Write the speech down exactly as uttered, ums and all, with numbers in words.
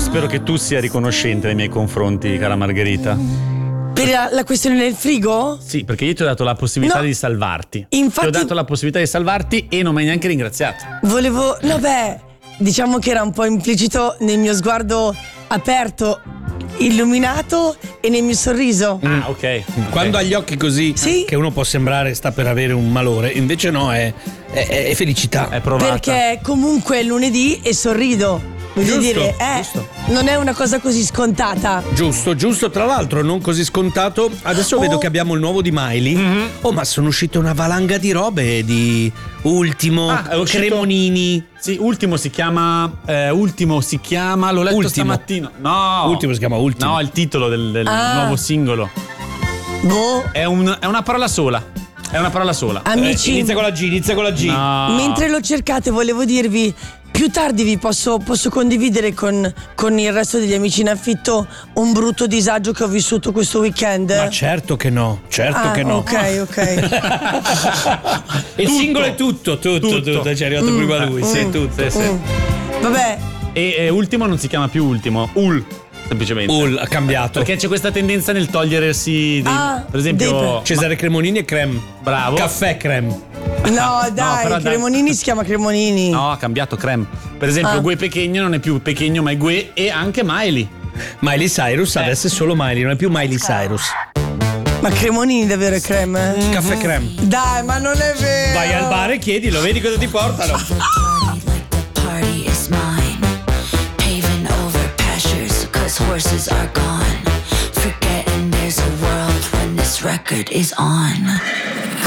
spero che tu sia riconoscente nei miei confronti, cara Margherita. Per la, la questione del frigo? Sì, perché io ti ho dato la possibilità No. di salvarti. Infatti- Ti ho dato la possibilità di salvarti e non mi hai neanche ringraziato. Volevo. No, beh, diciamo che era un po' implicito nel mio sguardo aperto, illuminato e nel mio sorriso. Ah, ok. Quando ha gli occhi così, Sì. che uno può sembrare sta per avere un malore, invece no, è, è, è felicità. È provata. Perché comunque è lunedì e sorrido. Voglio Giusto, dire, eh, giusto. non è una cosa così scontata. Giusto, giusto, tra l'altro non così scontato. Adesso Oh. vedo che abbiamo il nuovo di Miley. Oh, ma sono uscite una valanga di robe di Ultimo, Ah, è uscito- Cremonini. Sì, Ultimo si chiama. Eh, Ultimo si chiama. L'ho letto Ultimo. stamattina. No. Ultimo si chiama Ultimo. No, il titolo del, del Ah. nuovo singolo. Boh, È, un- è una parola sola. È una parola sola. amici, Eh, inizia con la G, inizia con la G. No. mentre lo cercate volevo dirvi, più tardi vi posso, posso condividere con, con il resto degli amici in affitto un brutto disagio che ho vissuto questo weekend. Ma certo che no, certo Ah, che no. ok, ok. Il singolo è tutto, tutto, Tutto. tutto. Ci è arrivato prima lui. Sì, tutto. Sì, sì. Mm. Vabbè, E, e Ultimo non si chiama più Ultimo, Ul, semplicemente. Ul ha cambiato. Perché c'è questa tendenza nel togliersi dei, Ah, per esempio, dei- Cesare Cremonini e Creme. bravo. Caffè Creme. no dai, però dai. Cremonini si chiama Cremonini. No, ha cambiato Creme. Per esempio, Ah. Gue Pechegno non è più Pechegno, ma è Gue, e anche Miley. Miley Cyrus Eh. adesso è solo Miley, non è più Miley Cyrus. Ma Cremonini davvero è creme? Caffè Creme. Dai, ma non è vero. Vai al bar e chiedilo, vedi cosa ti portano. Party like the party is mine. Paving over pastures, cause horses are gone. Forgetting there's a world when this record is on.